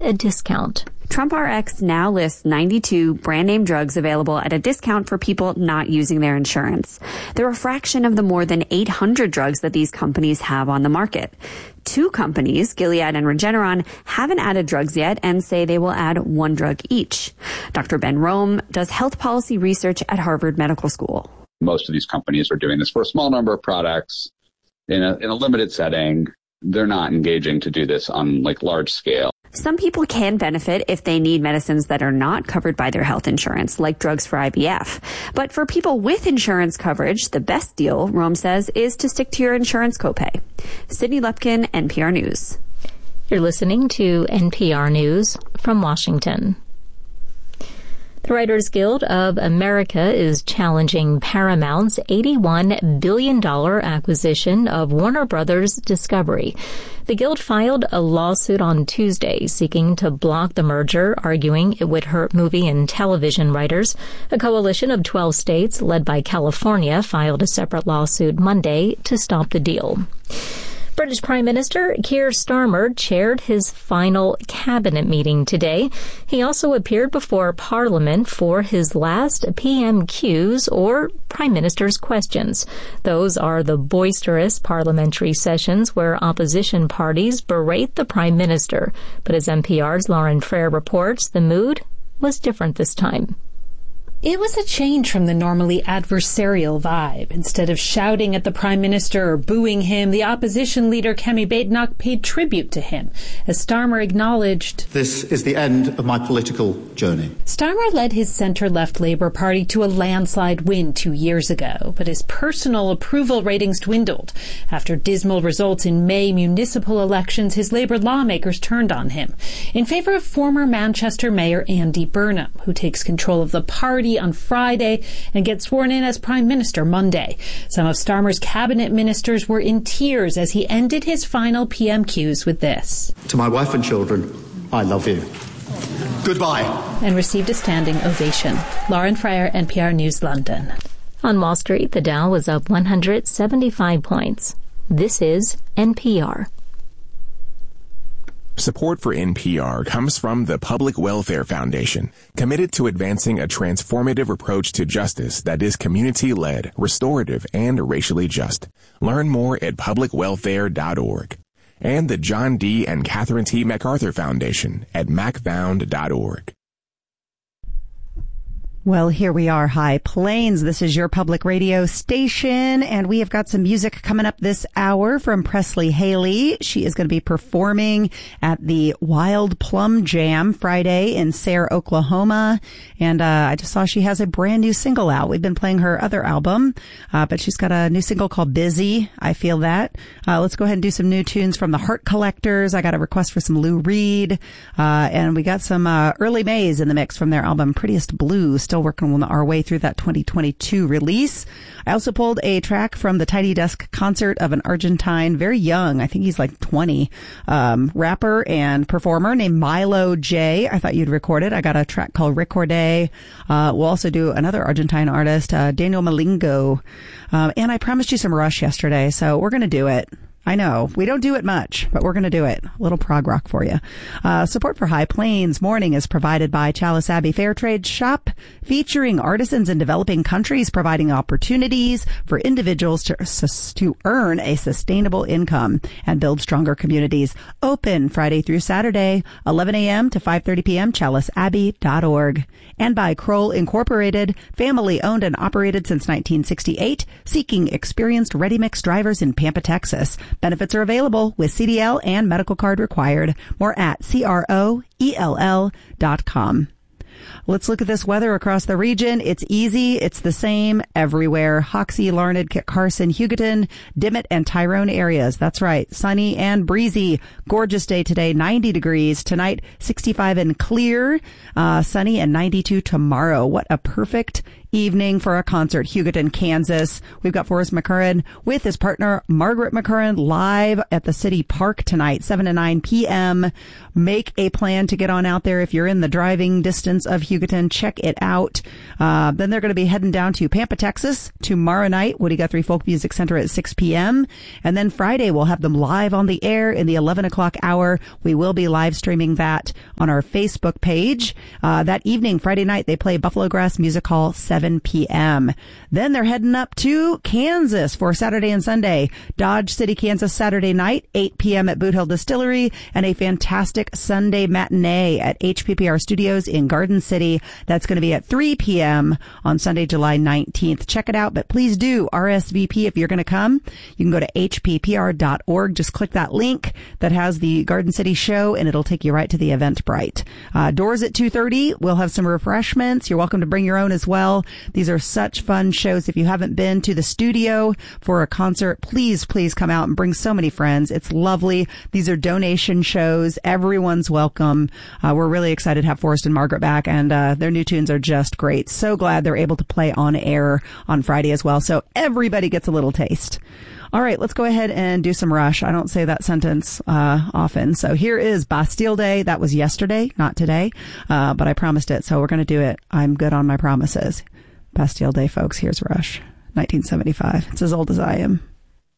a discount. TrumpRx now lists 92 brand name drugs available at a discount for people not using their insurance. They're a fraction of the more than 800 drugs that these companies have on the market. Two companies, Gilead and Regeneron, haven't added drugs yet and say they will add one drug each. Dr. Ben Rome does health policy research at Harvard Medical School. Most of these companies are doing this for a small number of products in a limited setting. They're not engaging to do this on large scale. Some people can benefit if they need medicines that are not covered by their health insurance, like drugs for IVF. But for people with insurance coverage, the best deal, Rome says, is to stick to your insurance copay. Sydney Lepkin, NPR News. You're listening to NPR News from Washington. The Writers Guild of America is challenging Paramount's $81 billion acquisition of Warner Brothers Discovery. The Guild filed a lawsuit on Tuesday seeking to block the merger, arguing it would hurt movie and television writers. A coalition of 12 states, led by California, filed a separate lawsuit Monday to stop the deal. British Prime Minister Keir Starmer chaired his final cabinet meeting today. He also appeared before Parliament for his last PMQs, or Prime Minister's Questions. Those are the boisterous parliamentary sessions where opposition parties berate the Prime Minister. But as NPR's Lauren Frere reports, the mood was different this time. It was a change from the normally adversarial vibe. Instead of shouting at the Prime Minister or booing him, the opposition leader Kemi Badenoch paid tribute to him, as Starmer acknowledged, "This is the end of my political journey." Starmer led his centre-left Labour Party to a landslide win 2 years ago, but his personal approval ratings dwindled. After dismal results in May municipal elections, his Labour lawmakers turned on him in favour of former Manchester Mayor Andy Burnham, who takes control of the party on Friday and gets sworn in as Prime Minister Monday. Some of Starmer's cabinet ministers were in tears as he ended his final PMQs with this. "To my wife and children, I love you. Goodbye." And received a standing ovation. Lauren Frere, NPR News, London. On Wall Street, the Dow was up 175 points. This is NPR. Support for NPR comes from the Public Welfare Foundation, committed to advancing a transformative approach to justice that is community-led, restorative, and racially just. Learn more at publicwelfare.org. And the John D. and Catherine T. MacArthur Foundation at macfound.org. Well, here we are, High Plains. This is your public radio station, and we have got some music coming up this hour from Presley Haley. She is going to be performing at the Wild Plum Jam Friday in Sayre, Oklahoma. And I just saw she has a brand new single out. We've been playing her other album, but she's got a new single called Busy. I Feel That. Let's go ahead and do some new tunes from the Heart Collectors. I got a request for some Lou Reed, and we got some Early Mays in the mix from their album Prettiest Blue. Still working on our way through that 2022 release. I also pulled a track from the Tidy Desk concert of an Argentine, very young, I think he's like 20, rapper and performer named Milo J. I thought you'd record it. I got a track called Recordé. We'll also do another Argentine artist, Daniel Malingo. And I promised you some Rush yesterday, so we're going to do it. I know. We don't do it much, but we're going to do it. A little prog rock for you. Support for High Plains Morning is provided by Chalice Abbey Fair Trade Shop, featuring artisans in developing countries, providing opportunities for individuals to earn a sustainable income and build stronger communities. Open Friday through Saturday, 11 a.m. to 5:30 p.m., chaliceabbey.org. And by Kroll Incorporated, family owned and operated since 1968, seeking experienced ready-mix drivers in Pampa, Texas. Benefits are available with CDL and medical card required. More at CROELL.com. Let's look at this weather across the region. It's easy. It's the same everywhere. Hoxie, Larned, Kit Carson, Hugoton, Dimmitt, and Tyrone areas. That's right. Sunny and breezy. Gorgeous day today. 90 degrees. Tonight, 65 and clear. Sunny and 92 tomorrow. What a perfect evening for a concert, Hugoton, Kansas. We've got Forrest McCurran with his partner, Margaret McCurran, live at the City Park tonight, 7 to 9 p.m. Make a plan to get on out there. If you're in the driving distance of Hugoton, check it out. Then they're going to be heading down to Pampa, Texas tomorrow night, Woody Guthrie Folk Music Center at 6 p.m. And then Friday, we'll have them live on the air in the 11 o'clock hour. We will be live streaming that on our Facebook page. That evening, Friday night, they play Buffalo Grass Music Hall, 7 p.m. Then they're heading up to Kansas for Saturday and Sunday. Dodge City, Kansas, Saturday night, 8 p.m. at Boot Hill Distillery, and a fantastic Sunday matinee at HPPR Studios in Garden City. That's going to be at 3 p.m. on Sunday, July 19th. Check it out, but please do RSVP if you're going to come. You can go to hppr.org. Just click that link that has the Garden City show, and it'll take you right to the Eventbrite. Doors at 2:30. We'll have some refreshments. You're welcome to bring your own as well. These are such fun shows. If you haven't been to the studio for a concert, please come out and bring so many friends. It's lovely. These are donation shows. Everyone's welcome. We're really excited to have Forrest and Margaret back, and their new tunes are just great. So glad they're able to play on air on Friday as well, so everybody gets a little taste. All right, let's go ahead and do some Rush. I don't say that sentence often. So here is Bastille Day. That was yesterday, not today, but I promised it, so we're going to do it. I'm good on my promises. Bastille Day, folks. Here's Rush, 1975. It's as old as I am.